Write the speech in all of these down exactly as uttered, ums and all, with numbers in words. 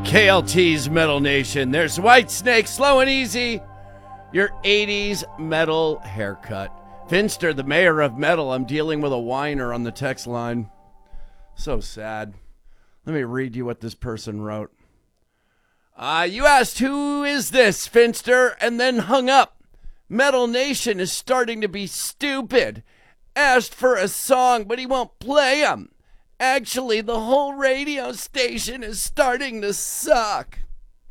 K L T's Metal Nation. There's Whitesnake, Slow and Easy. Your eighties metal haircut. Finster, the mayor of metal. I'm dealing with a whiner on the text line. So sad. Let me read you what this person wrote. Uh, you asked, who is this, Finster? And then hung up. Metal Nation is starting to be stupid. Asked for a song, but he won't play them. Actually, the whole radio station is starting to suck.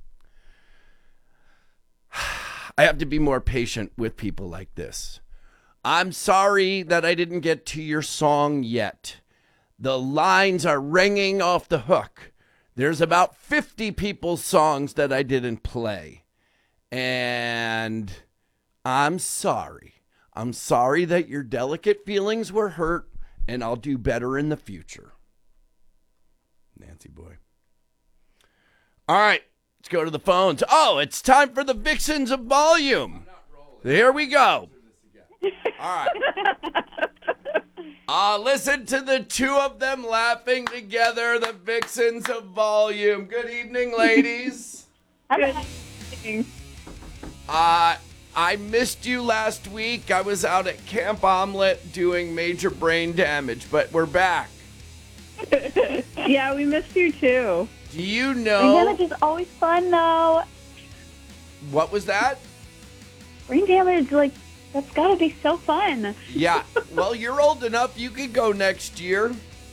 I have to be more patient with people like this. I'm sorry that I didn't get to your song yet. The lines are ringing off the hook. There's about fifty people's songs that I didn't play. And I'm sorry. I'm sorry that your delicate feelings were hurt, and I'll do better in the future. Nancy boy. All right, let's go to the phones. Oh, it's time for the Vixens of Volume. Here we go. All right. Uh, listen to the two of them laughing together, the Vixens of Volume. Good evening, ladies. Good evening. Uh, I missed you last week. I was out at Camp Omelette doing major brain damage, but we're back. Yeah, we missed you too. Do you Brain know... damage is always fun, though. What was that? Brain damage, like, that's gotta be so fun. Yeah. Well, you're old enough. You could go next year.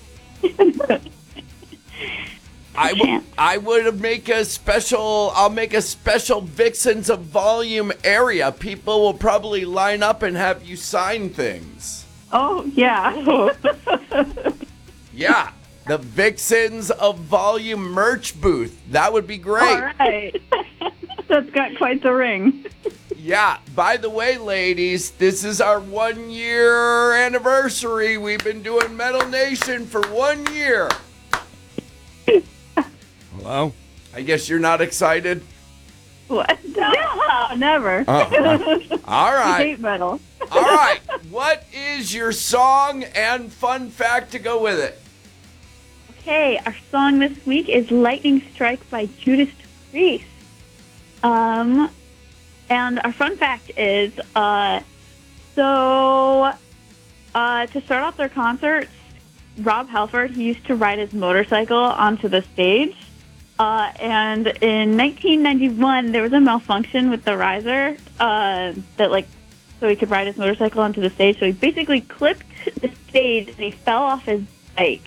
I would. I would make a special. I'll make a special Vixens of Volume area. People will probably line up and have you sign things. Oh, yeah. Yeah, the Vixens of Volume merch booth. That would be great. All right. That's got quite the ring. Yeah. By the way, ladies, this is our one year anniversary. We've been doing Metal Nation for one year. Hello? I guess you're not excited? What? No, never. Oh, uh, all I right. hate metal. All right. What is your song and fun fact to go with it? Okay, our song this week is Lightning Strike by Judas Priest. Um, and our fun fact is, uh, so, uh, to start off their concerts, Rob Halford, he used to ride his motorcycle onto the stage. Uh, and in nineteen ninety-one, there was a malfunction with the riser, uh, that, like, so he could ride his motorcycle onto the stage. So he basically clipped the stage and he fell off his bike.